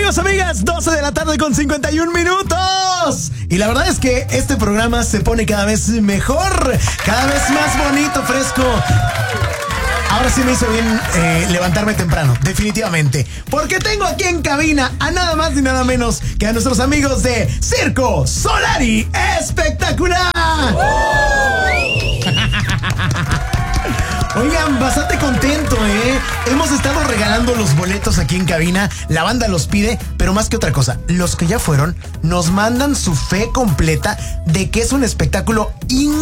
Amigos, amigas, 12 de la tarde con 51 minutos. Y la verdad es que este programa se pone cada vez mejor, cada vez más bonito, fresco. Ahora sí me hizo bien levantarme temprano, definitivamente. Porque tengo aquí en cabina a nada más ni nada menos que a nuestros amigos de Circo Solari Espectacular. Oigan, bastante contento, Hemos estado regalando los boletos aquí en cabina. La banda los pide, pero más que otra cosa, los que ya fueron nos mandan su fe completa de que es un espectáculo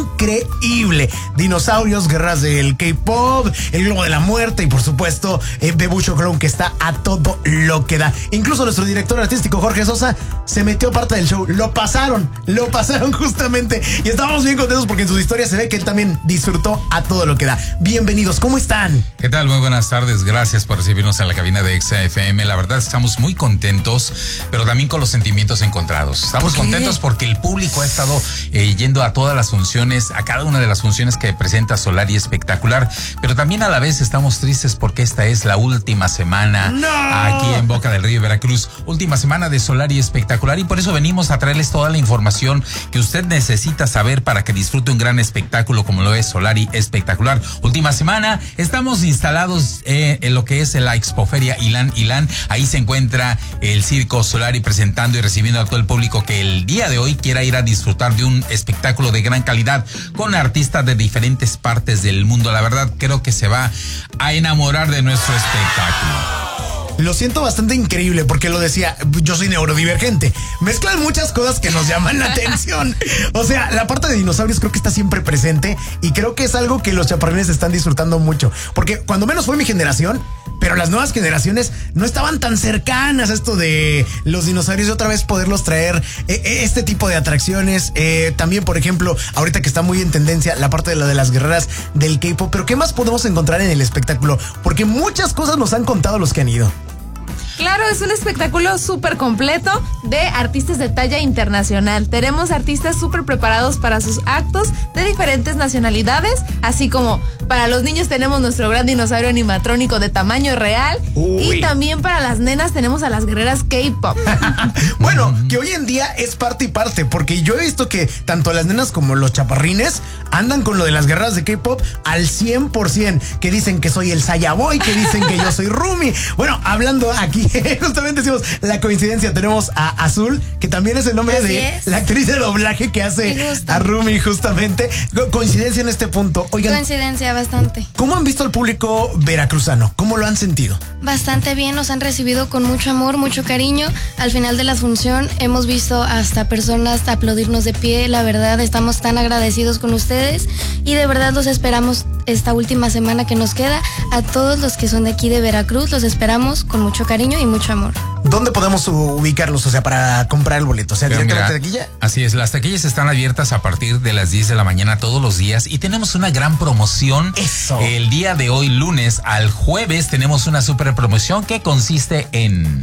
increíble. Dinosaurios, guerras del K-pop, el globo de la muerte y por supuesto Bebucho Clown, que está a todo lo que da. Incluso nuestro director artístico Jorge Sosa se metió parte del show. Lo pasaron justamente. Y estábamos bien contentos porque en sus historias se ve que él también disfrutó a todo lo que da. Bienvenidos, ¿cómo están? ¿Qué tal? Muy buenas tardes, gracias por recibirnos en la cabina de Exa FM. La verdad estamos muy contentos, pero también con los sentimientos encontrados. Estamos contentos porque el público ha estado yendo a todas las funciones, a cada una de las funciones que presenta Solari Espectacular, pero también a la vez estamos tristes porque esta es la última semana aquí en Boca del Río, Veracruz. Última semana de Solari Espectacular y por eso venimos a traerles toda la información que usted necesita saber para que disfrute un gran espectáculo como lo es Solari Espectacular. Última semana, estamos instalados en lo que es la Expoferia Ilan. Ahí se encuentra el Circo Solari presentando y recibiendo a todo el público que el día de hoy quiera ir a disfrutar de un espectáculo de gran calidad con artistas de diferentes partes del mundo. La verdad, creo que se va a enamorar de nuestro espectáculo. Lo siento bastante increíble porque lo decía, yo soy neurodivergente. Mezclan muchas cosas que nos llaman la atención. O sea, la parte de dinosaurios creo que está siempre presente y creo que es algo que los chaparrines están disfrutando mucho. Porque cuando menos fue mi generación, pero las nuevas generaciones no estaban tan cercanas a esto de los dinosaurios y otra vez poderlos traer este tipo de atracciones. También, por ejemplo, ahorita que está muy en tendencia la parte de la de las guerreras del K-pop. Pero ¿qué más podemos encontrar en el espectáculo? Porque muchas cosas nos han contado los que han ido. Claro, es un espectáculo súper completo de artistas de talla internacional. Tenemos artistas súper preparados para sus actos de diferentes nacionalidades, así como para los niños tenemos nuestro gran dinosaurio animatrónico de tamaño real. Uy. Y también para las nenas tenemos a las guerreras K-pop. Bueno, que hoy en día es parte y parte, porque yo he visto que tanto las nenas como los chaparrines andan con lo de las guerreras de K-pop al 100%, que dicen que soy el Sayaboy, que dicen que yo soy Rumi. Bueno, hablando aquí, justamente decimos la coincidencia, tenemos a Azul, que también es el nombre Así de es. La actriz de doblaje que hace a Rumi, justamente. Coincidencia en este punto. Oigan, coincidencia bastante. ¿Cómo han visto al público veracruzano? ¿Cómo lo han sentido? Bastante bien, nos han recibido con mucho amor, mucho cariño. Al final de la función hemos visto hasta personas aplaudirnos de pie. La verdad, estamos tan agradecidos con ustedes y de verdad los esperamos esta última semana que nos queda. A todos los que son de aquí de Veracruz, los esperamos con mucho cariño y mucho amor. ¿Dónde podemos ubicarlos, o sea, para comprar el boleto? O sea, directamente de taquilla. Así es, las taquillas están abiertas a partir de las 10 de la mañana todos los días y tenemos una gran promoción. Eso. El día de hoy, lunes al jueves, tenemos una super promoción que consiste en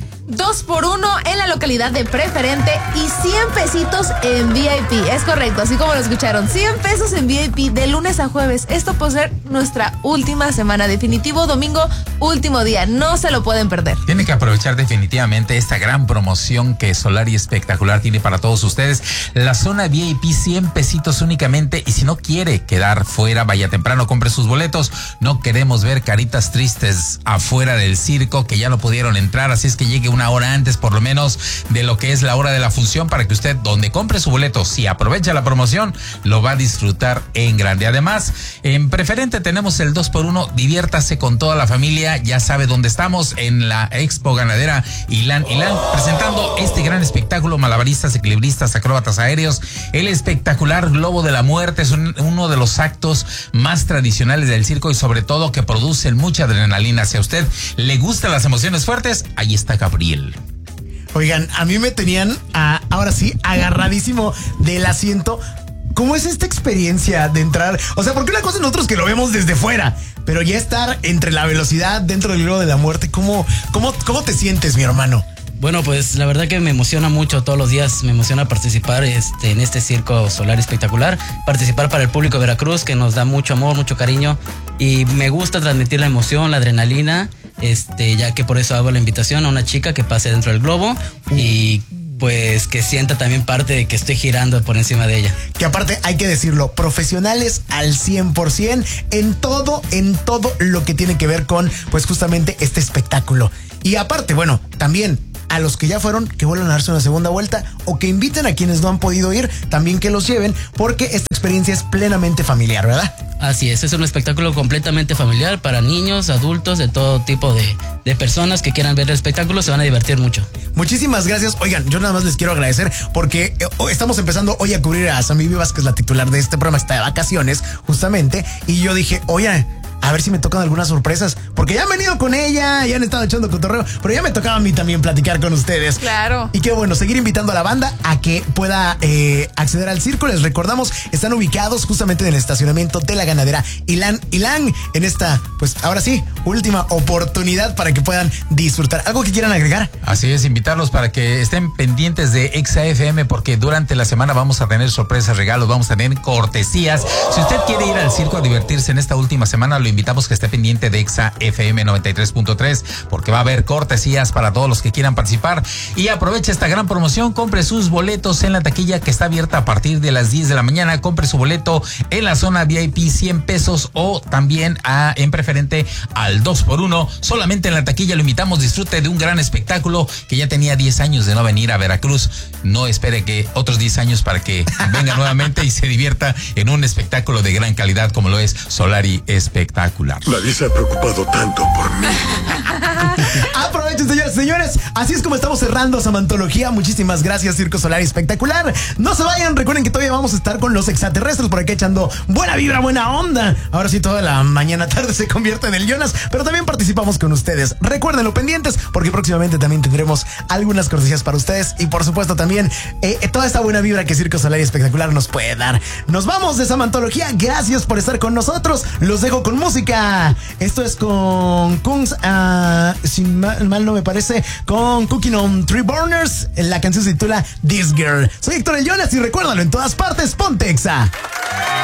2x1 en la localidad de Preferente y 100 pesitos en VIP. Es correcto, así como lo escucharon. 100 pesos en VIP de lunes a jueves. Esto por ser nuestra última semana. Definitivo domingo, último día. No se lo pueden perder. Tiene que aprovechar definitivamente esta gran promoción que Solari Espectacular tiene para todos ustedes. La zona VIP, 100 pesitos únicamente. Y si no quiere quedar fuera, vaya temprano, compre sus boletos. No queremos ver caritas tristes afuera del circo que ya no pudieron entrar. Así es que llegue una hora antes por lo menos de lo que es la hora de la función para que usted donde compre su boleto, si aprovecha la promoción, lo va a disfrutar en grande. Además, en Preferente tenemos el 2x1, diviértase con toda la familia, ya sabe dónde estamos, en la Expo Ganadera Ilan, presentando este gran espectáculo, malabaristas, equilibristas, acróbatas aéreos, el espectacular Globo de la Muerte. Es uno de los actos más tradicionales del circo y sobre todo que producen mucha adrenalina. Si a usted le gustan las emociones fuertes, ahí está Gabriel. Oigan, a mí me tenían ahora sí agarradísimo del asiento. ¿Cómo es esta experiencia de entrar? O sea, porque una cosa es nosotros que lo vemos desde fuera, pero ya estar entre la velocidad dentro del globo de la muerte, ¿cómo te sientes, mi hermano? Bueno, pues la verdad que me emociona mucho todos los días, me emociona participar en este Circo Solari Espectacular, participar para el público de Veracruz que nos da mucho amor, mucho cariño y me gusta transmitir la emoción, la adrenalina ya que por eso hago la invitación a una chica que pase dentro del globo y pues que sienta también parte de que estoy girando por encima de ella. Que aparte hay que decirlo, profesionales al 100% en todo lo que tiene que ver con pues justamente este espectáculo. Y aparte, bueno, también a los que ya fueron, que vuelvan a darse una segunda vuelta o que inviten a quienes no han podido ir, también que los lleven, porque esta experiencia es plenamente familiar, ¿verdad? Así es un espectáculo completamente familiar para niños, adultos, de todo tipo de personas que quieran ver el espectáculo, se van a divertir mucho. Muchísimas gracias. Oigan, yo nada más les quiero agradecer porque estamos empezando hoy a cubrir a Sammy Vivas, que es la titular de este programa, está de vacaciones justamente, y yo dije, oye, a ver si me tocan algunas sorpresas, porque ya han venido con ella, ya han estado echando cotorreo, pero ya me tocaba a mí también platicar con ustedes. Claro. Y qué bueno, seguir invitando a la banda a que pueda acceder al circo. Les recordamos, están ubicados justamente en el estacionamiento de la ganadera Ilan, en esta, pues ahora sí, última oportunidad para que puedan disfrutar. ¿Algo que quieran agregar? Así es, invitarlos para que estén pendientes de Exa FM, porque durante la semana vamos a tener sorpresas, regalos, vamos a tener cortesías. Si usted quiere ir al circo a divertirse en esta última semana, lo invitamos que esté pendiente de Exa FM 93.3, porque va a haber cortesías para todos los que quieran participar. Y aproveche esta gran promoción, compre sus boletos en la taquilla, que está abierta a partir de las 10 de la mañana. Compre su boleto en la zona VIP, 100 pesos, o también en preferente al 2x1. Solamente en la taquilla lo invitamos, disfrute de un gran espectáculo que ya tenía 10 años de no venir a Veracruz. No espere que otros 10 años para que venga nuevamente y se divierta en un espectáculo de gran calidad como lo es Solari Espectacular. Nadie se ha preocupado tanto por mí. Aprovechen, señores. Así es como estamos cerrando Samantología. Muchísimas gracias, Circo Solari Espectacular. No se vayan, recuerden que todavía vamos a estar con los extraterrestres por aquí echando buena vibra, buena onda. Ahora sí, toda la mañana tarde se convierte en el Jonas, pero también participamos con ustedes. Recuérdenlo, pendientes, porque próximamente también tendremos algunas cortesías para ustedes y por supuesto también toda esta buena vibra que Circo Solari Espectacular nos puede dar. Nos vamos de Samantología. Gracias por estar con nosotros. Los dejo con música. Esto es con Kungs, si mal no me parece, con Cooking on Three Burners. La canción se titula This Girl. Soy Héctor El Jonas y recuérdalo, en todas partes, ponte Exa.